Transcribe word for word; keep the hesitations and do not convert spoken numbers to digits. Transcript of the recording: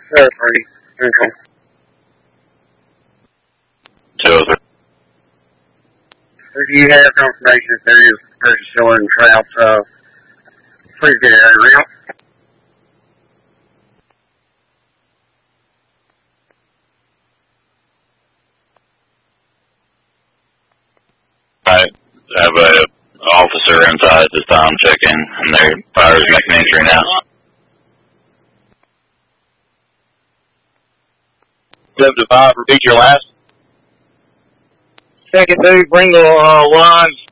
Sir, three. Okay. Two, three. If you have confirmation that there is a person still in trout, uh, please get it around. Alright, I have a officer inside at this time checking, and their fire's making entry now. seven to five, repeat your last. Second dude, bring the uh, lines